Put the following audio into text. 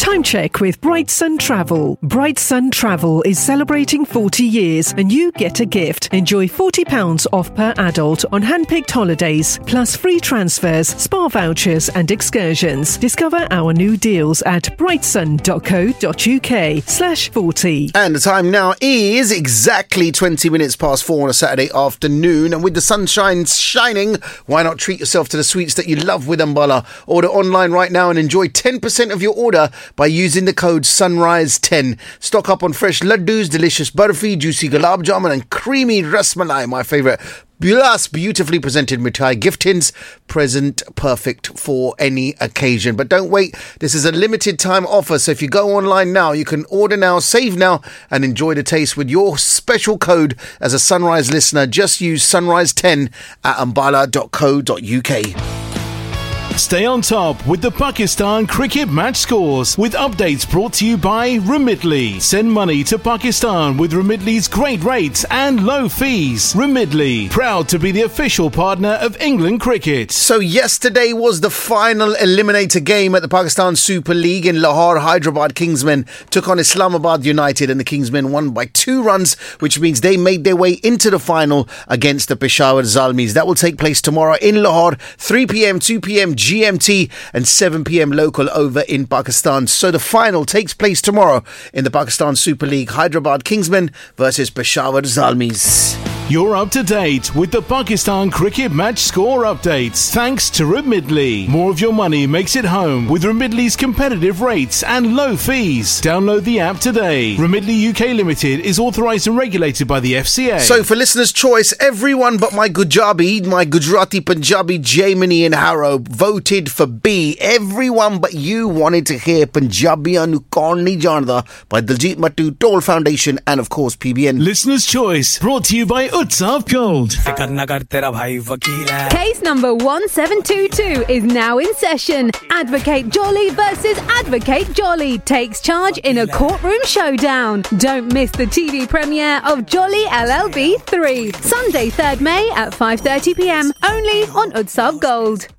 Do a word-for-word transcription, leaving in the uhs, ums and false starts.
Time check with Bright Sun Travel. Bright Sun Travel is celebrating forty years and you get a gift. Enjoy forty pounds off per adult on hand-picked holidays, plus free transfers, spa vouchers and excursions. Discover our new deals at brightsun.co.uk slash 40. And the time now is exactly twenty minutes past four on a Saturday afternoon. And with the sunshine shining, why not treat yourself to the sweets that you love with Ambala? Order online right now and enjoy ten percent of your order by using the code sunrise ten. Stock up on fresh laddus, delicious burfi, juicy gulab jamun and creamy rasmalai, my favourite. Plus, beautifully presented mithai gift tins, present perfect for any occasion. But don't wait, this is a limited time offer, so if you go online now, you can order now, save now, and enjoy the taste with your special code as a Sunrise listener. Just use sunrise ten at ambala dot co dot uk. Stay on top with the Pakistan cricket match scores with updates brought to you by Remitly. Send money to Pakistan with Remitly's great rates and low fees. Remitly, proud to be the official partner of England cricket. So yesterday was the final eliminator game at the Pakistan Super League in Lahore. Hyderabad Kingsmen took on Islamabad United and the Kingsmen won by two runs, which means they made their way into the final against the Peshawar Zalmis. That will take place tomorrow in Lahore, three p.m, two p.m, G M T and seven p.m. local over in Pakistan. So the final takes place tomorrow in the Pakistan Super League. Hyderabad Kingsmen versus Peshawar Zalmis. You're up to date with the Pakistan cricket match score updates thanks to Remitly. More of your money makes it home with Remitly's competitive rates and low fees. Download the app today. Remitly U K Limited is authorised and regulated by the F C A. So for listeners' choice, everyone but my Gujabi, my Gujarati Punjabi Jaimini and Harrow voted for B. Everyone but you wanted to hear Punjabiyan Nu Kaun Nahi Janda by Diljit Mattu, Toll Foundation and of course P B N. Listeners' choice brought to you by Utsav Gold. Case number one seven two two is now in session. Advocate Jolly versus Advocate Jolly takes charge in a courtroom showdown. Don't miss the T V premiere of Jolly L L B three. Sunday third May at five thirty p.m. only on Utsav Gold.